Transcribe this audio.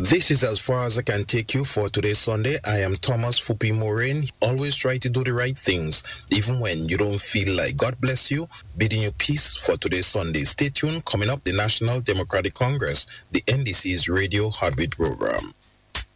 This is as far as I can take you for today's Sunday. I am Thomas Fupi Moraine. Always try to do the right things, even when you don't feel like. God bless you. Bidding you peace for today's Sunday. Stay tuned. Coming up, the National Democratic Congress, the NDC's Radio Heartbeat program.